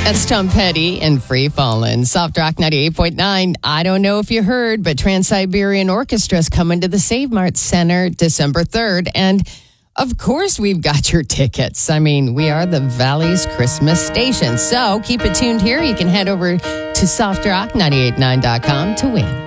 That's Tom Petty and Free Fallin'. Soft Rock 98.9. I don't know if you heard, but Trans-Siberian Orchestra is coming to the Save Mart Center December 3rd. And of course, we've got your tickets. I mean, we are the Valley's Christmas station. So keep it tuned here. You can head over to softrock989.com to win.